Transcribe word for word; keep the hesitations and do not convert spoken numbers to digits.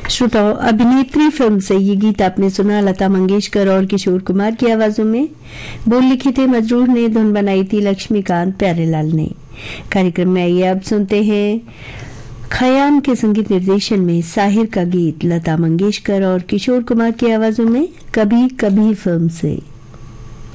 श्रोताओं, अभिनेत्री फिल्म से ये गीत आपने सुना लता मंगेशकर और किशोर कुमार की आवाजों में। बोल लिखे थे मजरूर ने, धुन बनाई थी लक्ष्मीकांत प्यारेलाल ने। कार्यक्रम में आइए अब सुनते हैं खयाम के संगीत निर्देशन में साहिर का गीत लता मंगेशकर और किशोर कुमार की आवाजों में, कभी कभी फिल्म से।